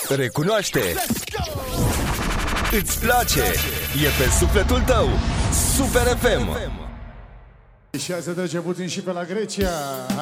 recunoaște, îți place, e pe sufletul tău. Super FM. Și hai să trecem puțin și pe la Grecia.